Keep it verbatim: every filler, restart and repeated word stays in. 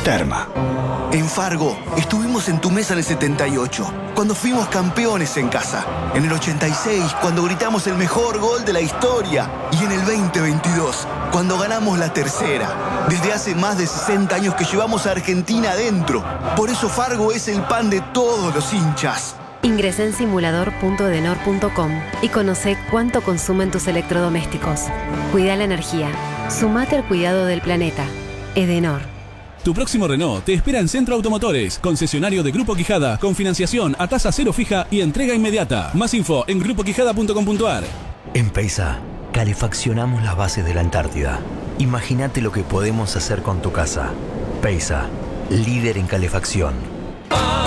Terma. En Fargo, estuvimos en tu mesa en el setenta y ocho, cuando fuimos campeones en casa. En el ochenta y seis, cuando gritamos el mejor gol de la historia. Y en el veinte veintidós, cuando ganamos la tercera. Desde hace más de sesenta años que llevamos a Argentina adentro. Por eso Fargo es el pan de todos los hinchas. Ingresá en simulador punto edenor punto com y conocé cuánto consumen tus electrodomésticos. Cuida la energía. Sumate al cuidado del planeta. Edenor. Tu próximo Renault te espera en Centro Automotores, concesionario de Grupo Quijada, con financiación a tasa cero fija y entrega inmediata. Más info en grupo quijada punto com punto ar. En Peisa, calefaccionamos las bases de la Antártida. Imagínate lo que podemos hacer con tu casa. Peisa, líder en calefacción.